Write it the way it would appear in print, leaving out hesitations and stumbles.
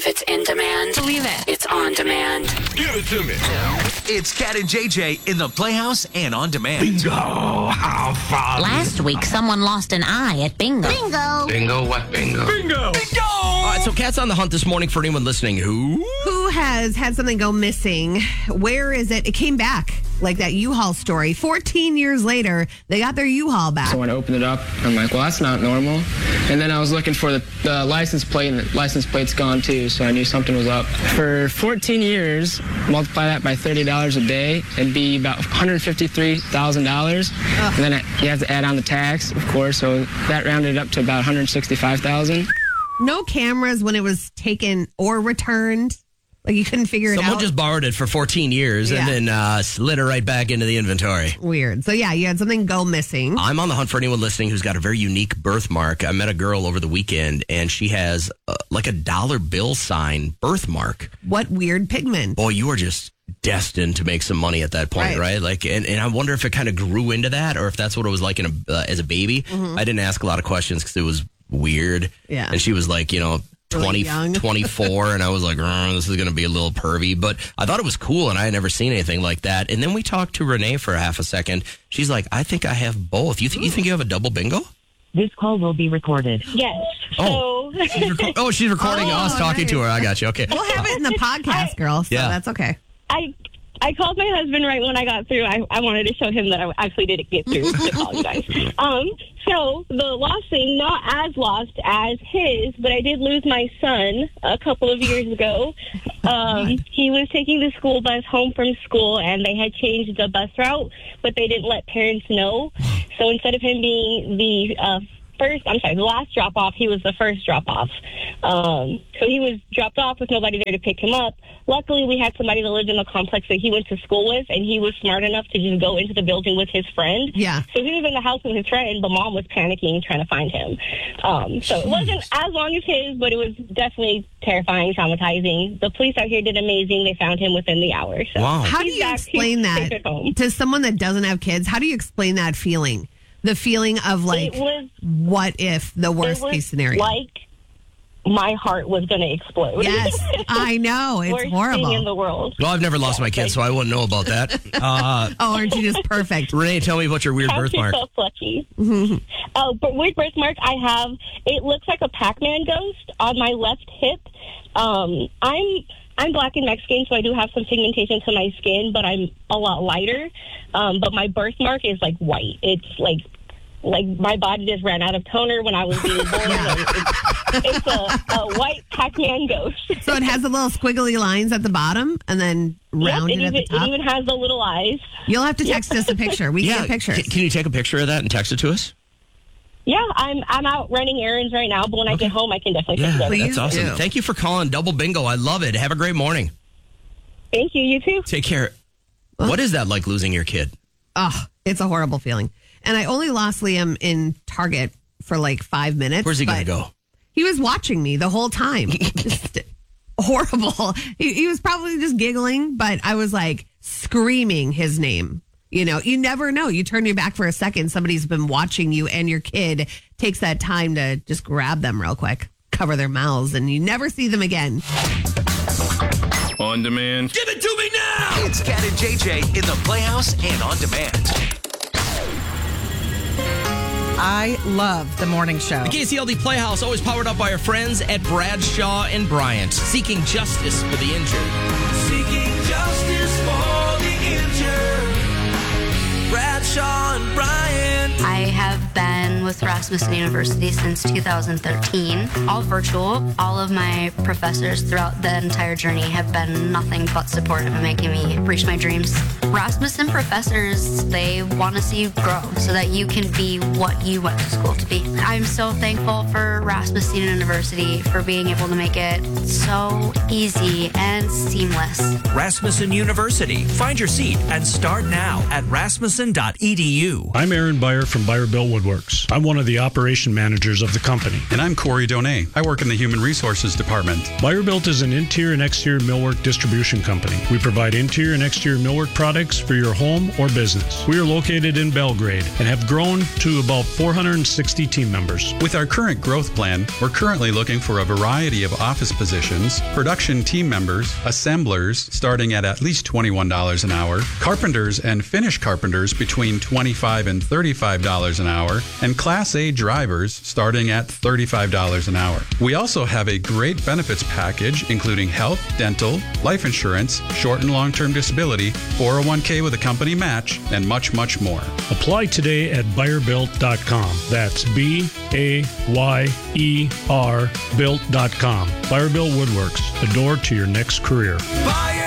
it's in demand, Believe it. it's on demand. Give it to me. It's Cat and JJ in the Playhouse and on demand. Bingo. How far? Last week, someone lost an eye at bingo. Bingo what bingo? Bingo. All right, so Kat's on the hunt this morning for anyone listening who has had something go missing. Where is it? It came back, like that U-Haul story. 14 years later, they got their U-Haul back. So when I opened it up, I'm like, well, that's not normal. And then I was looking for the license plate, and the license plate's gone too, so I knew something was up. For 14 years, multiply that by $30 a day, it'd be about $153,000. And then you have to add on the tax, of course, so that rounded up to about $165,000. No cameras when it was taken or returned. Like you couldn't figure it out. someone just borrowed it for 14 years and then slid it right back into the inventory. Weird. So yeah, you had something go missing. I'm on the hunt for anyone listening who's got a very unique birthmark. I met a girl over the weekend, and she has like a dollar bill sign birthmark. What weird pigment? Boy, you are just destined to make some money at that point, right? Like, and I wonder if it kind of grew into that, or if that's what it was like as a baby. I didn't ask a lot of questions because it was weird. Yeah. And she was like, 20, 24, and I was like, this is going to be a little pervy. But I thought it was cool, and I had never seen anything like that. And then we talked to Renee for half a second. She's like, I think I have both. You think you have a double bingo? This call will be recorded. Yes. Oh, she's recording us talking to her. I got you. Okay. We'll have it in the podcast, girl. So that's okay. I called my husband right when I got through. I wanted to show him that I actually didn't get through to call you guys. So the lost thing, not as lost as his, but I did lose my son a couple of years ago. He was taking the school bus home from school, and they had changed the bus route, but they didn't let parents know. So instead of him being the last drop-off, he was the first drop-off. So he was dropped off with nobody there to pick him up. Luckily, we had somebody that lived in the complex that he went to school with, and he was smart enough to just go into the building with his friend. Yeah. So he was in the house with his friend, but mom was panicking, trying to find him. So it wasn't as long as his, but it was definitely terrifying, traumatizing. The police out here did amazing. They found him within the hour. So wow. How do you explain that to someone that doesn't have kids? How do you explain that feeling? The feeling of like, what if the worst case scenario? Like my heart was going to explode. Yes, I know. It's worst horrible. thing in the world. Well, I've never lost my kids, so I wouldn't know about that. Aren't you just perfect? Renee, tell me about your weird birthmark. Yourself lucky. But weird birthmark I have, it looks like a Pac-Man ghost on my left hip. I'm black and Mexican, so I do have some pigmentation to my skin, but I'm a lot lighter. But my birthmark is like white. It's like my body just ran out of toner when I was being born. It's a white Pac-Man ghost. So it has the little squiggly lines at the bottom and then rounded at the top? It even has the little eyes. You'll have to text us a picture. We can get pictures. Can you take a picture of that and text it to us? Yeah, I'm out running errands right now, but when I get home, I can definitely take it. That's awesome. Thank you for calling Double Bingo. I love it. Have a great morning. Thank you. You too. Take care. What is that like, losing your kid? Oh, it's a horrible feeling. And I only lost Liam in Target for like 5 minutes. Where's he going to go? He was watching me the whole time. Just horrible. He was probably just giggling, but I was like screaming his name. You never know. You turn your back for a second, somebody's been watching you, and your kid takes that time to just grab them real quick, cover their mouths, and you never see them again. On demand. Give it to me now! It's Cat and JJ in the Playhouse and on demand. I love the morning show. The KCLD Playhouse, always powered up by our friends at Bradshaw and Bryant, seeking justice for the injured. Seeking justice for the injured. Bradshaw and Bryant. I have been with Rasmussen University since 2013. All virtual. All of my professors throughout the entire journey have been nothing but supportive and making me reach my dreams. Rasmussen professors, they want to see you grow so that you can be what you went to school to be. I'm so thankful for Rasmussen University for being able to make it so easy and seamless. Rasmussen University. Find your seat and start now at rasmussen.edu. I'm Aaron Byer from Byer Built Woodworks. I'm one of the operation managers of the company. And I'm Corey Donay. I work in the Human Resources Department. Byer Built is an interior and exterior millwork distribution company. We provide interior and exterior millwork products for your home or business. We are located in Belgrade and have grown to about 460 team members. With our current growth plan, we're currently looking for a variety of office positions technicians, production team members, assemblers starting at least $21 an hour, carpenters and finish carpenters between $25 and $35 an hour, and Class A drivers starting at $35 an hour. We also have a great benefits package including health, dental, life insurance, short and long-term disability, 401k with a company match, and much, much more. Apply today at BuyerBuilt.com. That's BAYER built.com. BuyerBuilt Woodworks, the door to your next career. Buyer